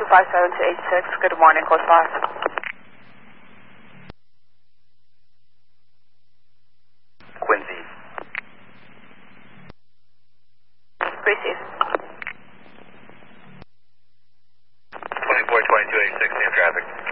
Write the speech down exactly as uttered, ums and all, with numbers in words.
five seven two eight six. Good morning, code five. Quincy. Receive. twenty-four twenty-two eighty-six, near traffic.